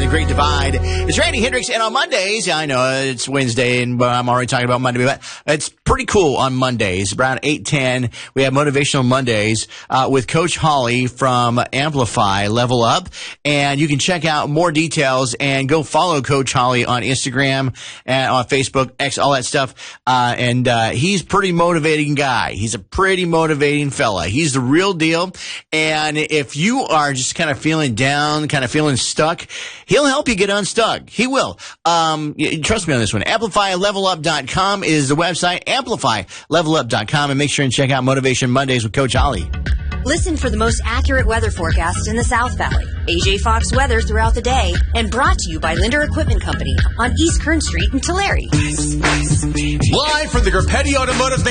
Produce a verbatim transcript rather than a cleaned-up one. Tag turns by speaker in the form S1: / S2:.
S1: Great Divide. It's Randy Hendricks, and on Mondays, I know it's Wednesday, and I'm already talking about Monday, but it's pretty cool on Mondays. Around eight ten, we have Motivational Mondays uh, with Coach Holly from Amplify Level Up, and you can check out more details and go follow Coach Holly on Instagram and on Facebook, X, all that stuff. Uh, and uh, he's a pretty motivating guy. He's a pretty motivating fella. He's the real deal. And if you are just kind of feeling down, kind of feeling stuck, he'll help you get unstuck. He will. Um, trust me on this one. amplify level up dot com is the website. amplify level up dot com, and make sure and check out Motivation Mondays with Coach Holly.
S2: Listen for the most accurate weather forecast in the South Valley. A J Fox weather throughout the day, and brought to you by Linder Equipment Company on East Kern Street in Tulare.
S3: Live from the Groppetti Automotive